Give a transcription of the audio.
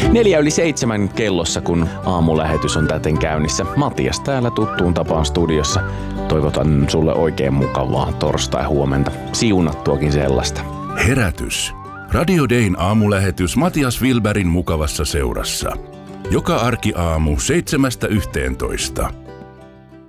6:04 kellossa, kun aamulähetys on täten käynnissä. Matias täällä tuttuun tapaan studiossa. Toivotan sulle oikein mukavaa torstai-huomenta. Siunattuakin sellaista. Herätys. Radio Dayn aamulähetys Matias Wilbergin mukavassa seurassa. Joka arkiaamu 7:00–11:00.